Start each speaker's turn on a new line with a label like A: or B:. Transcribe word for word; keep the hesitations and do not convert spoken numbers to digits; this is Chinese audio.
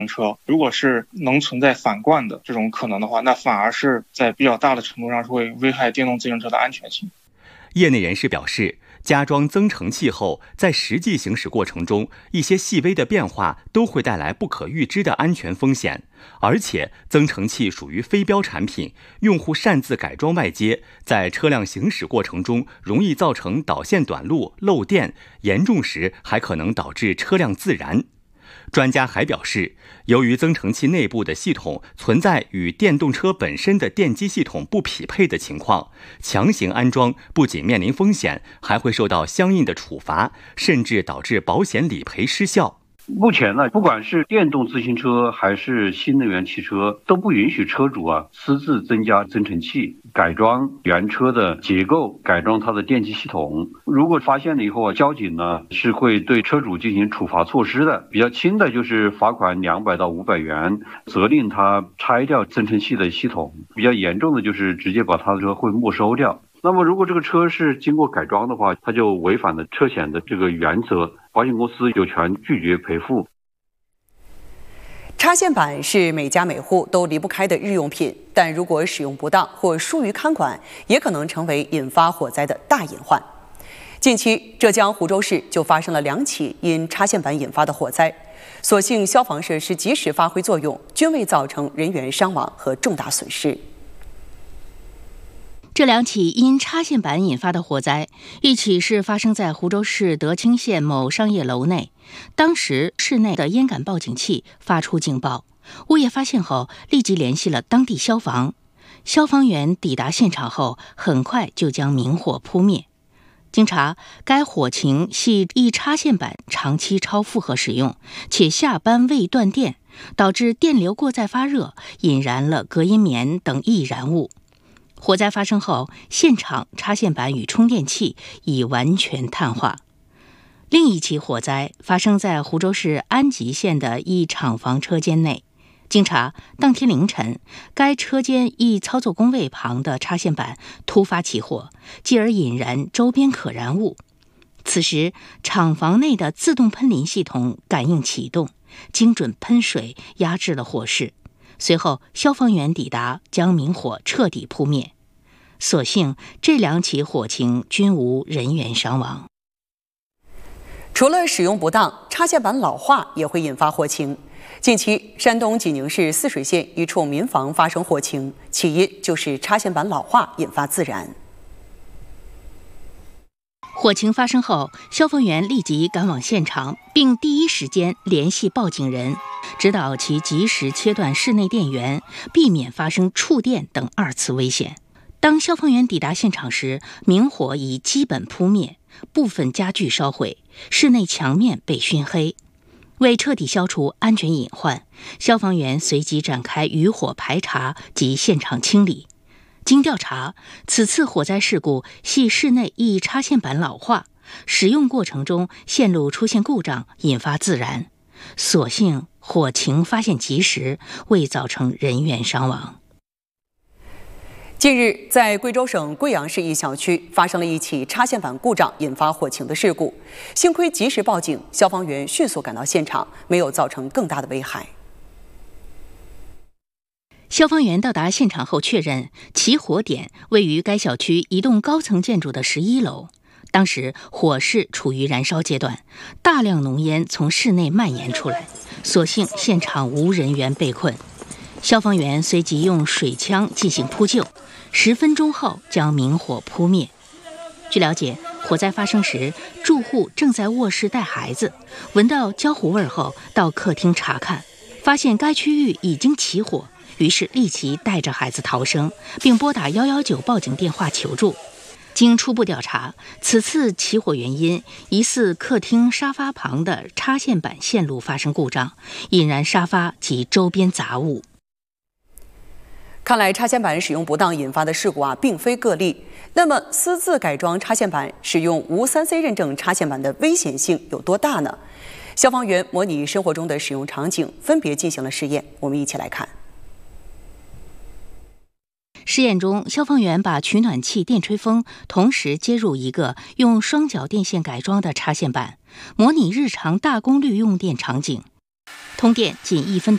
A: 车，如果是能存在反灌的这种可能的话，那反而是在比较大的程度上是会危害电动自行车的安全性。
B: 业内人士表示，加装增程器后，在实际行驶过程中，一些细微的变化都会带来不可预知的安全风险。而且，增程器属于非标产品，用户擅自改装外接，在车辆行驶过程中容易造成导线短路、漏电，严重时还可能导致车辆自燃。专家还表示，由于增程器内部的系统存在与电动车本身的电机系统不匹配的情况，强行安装不仅面临风险，还会受到相应的处罚，甚至导致保险理赔失效。
C: 目前呢，不管是电动自行车还是新能源汽车，都不允许车主啊私自增加增程器、改装原车的结构、改装它的电机系统。如果发现了以后啊，交警呢是会对车主进行处罚措施的。比较轻的就是罚款两百到五百元，责令他拆掉增程器的系统；比较严重的就是直接把他的车会没收掉。那么如果这个车是经过改装的话，它就违反了车险的这个原则，保险公司有权拒绝赔付。
D: 插线板是每家每户都离不开的日用品，但如果使用不当或疏于看管，也可能成为引发火灾的大隐患。近期，浙江湖州市就发生了两起因插线板引发的火灾，所幸消防设施及时发挥作用，均未造成人员伤亡和重大损失。
E: 这两起因插线板引发的火灾，一起是发生在湖州市德清县某商业楼内，当时室内的烟感报警器发出警报，物业发现后立即联系了当地消防，消防员抵达现场后，很快就将明火扑灭。经查，该火情系一插线板长期超负荷使用，且下班未断电，导致电流过载发热，引燃了隔音棉等易燃物。火灾发生后，现场插线板与充电器已完全碳化。另一起火灾发生在湖州市安吉县的一厂房车间内。经查，当天凌晨，该车间一操作工位旁的插线板突发起火，继而引燃周边可燃物。此时，厂房内的自动喷淋系统感应启动，精准喷水压制了火势。随后，消防员抵达，将明火彻底扑灭。所幸，这两起火情均无人员伤亡。
D: 除了使用不当，插线板老化也会引发火情。近期，山东济宁市泗水县一处民房发生火情，起因就是插线板老化引发自燃。
E: 火情发生后，消防员立即赶往现场，并第一时间联系报警人，指导其及时切断室内电源，避免发生触电等二次危险。当消防员抵达现场时，明火已基本扑灭，部分家具烧毁，室内墙面被熏黑。为彻底消除安全隐患，消防员随即展开余火排查及现场清理。经调查，此次火灾事故系室内一插线板老化，使用过程中线路出现故障，引发自燃。所幸火情发现及时，未造成人员伤亡。
D: 近日，在贵州省贵阳市一小区发生了一起插线板故障引发火情的事故，幸亏及时报警，消防员迅速赶到现场，没有造成更大的危害。
E: 消防员到达现场后确认，起火点位于该小区一栋高层建筑的十一楼。当时火势处于燃烧阶段，大量浓烟从室内蔓延出来，所幸现场无人员被困。消防员随即用水枪进行扑救，十分钟后将明火扑灭。据了解，火灾发生时，住户正在卧室带孩子，闻到焦糊味后到客厅查看，发现该区域已经起火，于是立即带着孩子逃生，并拨打一一九报警电话求助。经初步调查，此次起火原因疑似客厅沙发旁的插线板线路发生故障，引燃沙发及周边杂物。
D: 看来插线板使用不当引发的事故啊，并非个例。那么，私自改装插线板、使用无 三 C 认证插线板的危险性有多大呢？消防员模拟生活中的使用场景，分别进行了试验，我们一起来看。
E: 试验中，消防员把取暖器、电吹风同时接入一个用双绞电线改装的插线板，模拟日常大功率用电场景。通电仅一分多